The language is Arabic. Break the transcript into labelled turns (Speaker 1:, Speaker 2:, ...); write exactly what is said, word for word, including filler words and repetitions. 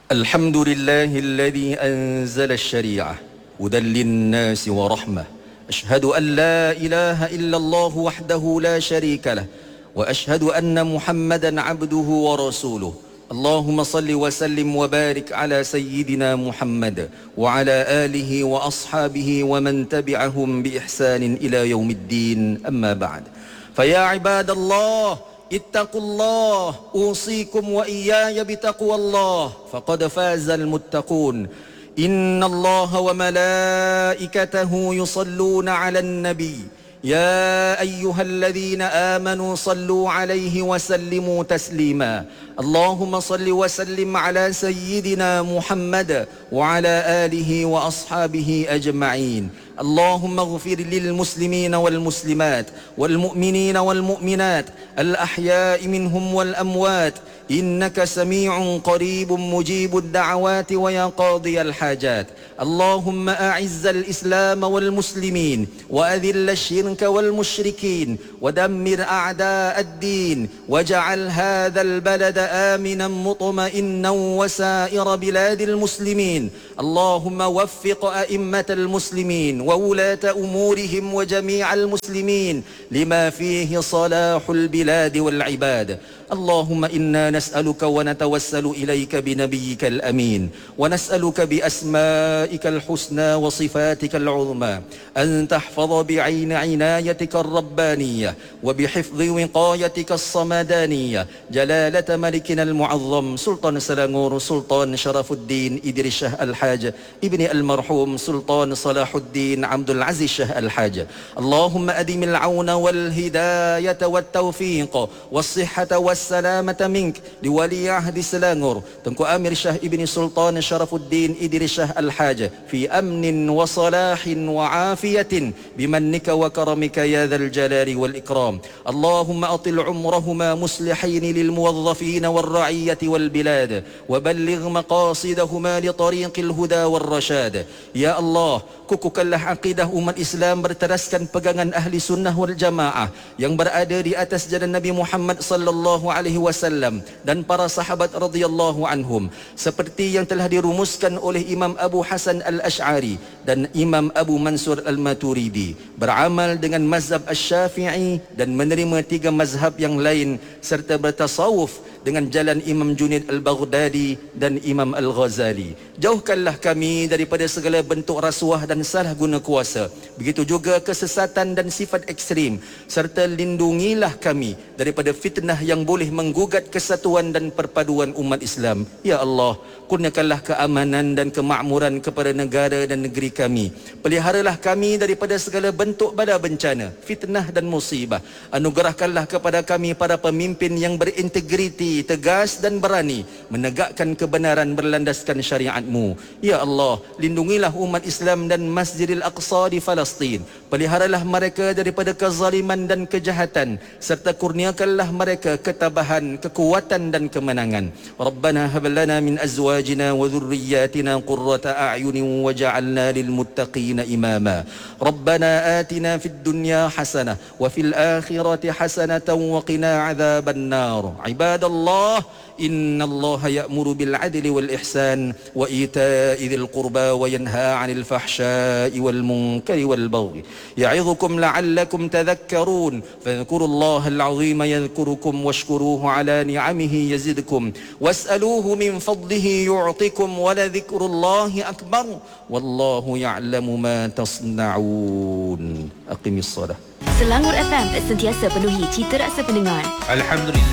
Speaker 1: الحمد لله الذي أنزل الشريعة هدى للناس ورحمة. أشهد أن لا إله إلا الله وحده لا شريك له، وأشهد أن محمدا عبده ورسوله. اللهم صل وسلم وبارك على سيدنا محمد وعلى آله وأصحابه ومن تبعهم بإحسان إلى يوم الدين. أما بعد، فيا عباد الله اتقوا الله، أوصيكم وإياي بتقوى الله، فقد فاز المتقون. إن الله وملائكته يصلون على النبي، يا أيها الذين آمنوا صلوا عليه وسلموا تسليما. اللهم صل وسلم على سيدنا محمد وعلى آله وأصحابه أجمعين. اللهم اغفر للمسلمين والمسلمات والمؤمنين والمؤمنات الأحياء منهم والأموات، إنك سميع قريب مجيب الدعوات ويا قاضي الحاجات. اللهم أعز الإسلام والمسلمين وأذل الشرك والمشركين ودمر أعداء الدين، واجعل هذا البلد آمنا مطمئنا وسائر بلاد المسلمين. اللهم وفق أئمة المسلمين وولاة أمورهم وجميع المسلمين لما فيه صلاح البلاد والعباد. اللهم إنا نسألك ونتوسل إليك بنبيك الأمين، ونسألك بأسمائك الحسنى وصفاتك العظمى أن تحفظ بعين عنايتك الربانية وبحفظ وقايتك الصمدانية جلالة ملكنا المعظم سلطان سلانغور سلطان شرف الدين إدريس شاه الحاج ابن المرحوم سلطان صلاح الدين عبد العزيز شاه الحاج. اللهم أدم العون والهداية والتوفيق والصحة والسلامة منك لولي عهد سلانغور تنكو أمير شاه ابن سلطان شرف الدين إدريس شاه الحاج في أمن وصلاح وعافية بمنك وكرمك يا ذا الجلال والإكرام. اللهم أطل عمرهما مصلحين للموظفين والرعية والبلاد، وبلغ مقاصدهما لطريق الهدى والرشاد. يا الله, kukukanlah akidah umat Islam berteraskan pegangan ahli sunnah wal jamaah yang berada di atas jalan Nabi Muhammad sallallahu alaihi wasallam dan para sahabat radhiyallahu anhum, seperti yang telah dirumuskan oleh Imam Abu Hasan al-Ash'ari dan Imam Abu Mansur al-Maturidi, beramal dengan mazhab Asy-Syafi'i dan menerima tiga mazhab yang lain, serta bertasawuf dengan jalan Imam Junaid al-Baghdadi dan Imam al-Ghazali. Jauhkanlah kami daripada segala bentuk rasuah dan salah guna kuasa, begitu juga kesesatan dan sifat ekstrim, serta lindungilah kami daripada fitnah yang boleh menggugat kesatuan dan perpaduan umat Islam. Ya Allah, kurniakanlah keamanan dan kemakmuran kepada negara dan negeri kami. Peliharalah kami daripada segala bentuk bala bencana, fitnah dan musibah. Anugerahkanlah kepada kami para pemimpin yang berintegriti, tegas dan berani menegakkan kebenaran berlandaskan syariat-Mu. Ya Allah, lindungilah umat Islam dan Masjidil Aqsa di Palestin. Peliharalah mereka daripada kezaliman dan kejahatan, serta kurniakanlah mereka ketabahan, kekuatan dan kemenangan. Rabbana hab lana min azwajina wa dhurriyyatina qurrata a'yunin waj'alna lil muttaqina imama. Rabbana atina fid dunya hasanah wa fil akhirati hasanatan wa qina adzaban nar. Ibadallah, الله إن الله يأمر بالعدل والإحسان وإيتاء ذي القربى وينهى عن الفحشاء والمنكر والبغي يعظكم لعلكم تذكرون فاذكروا الله العظيم يذكركم واشكروه على نعمه يزدكم واسألوه من فضله يعطكم ولذكر الله أكبر والله يعلم ما تصنعون. أقم الصلاة.
Speaker 2: Selangor F M sentiasa penuhi cita rasa pendengar.
Speaker 3: Alhamdulillah.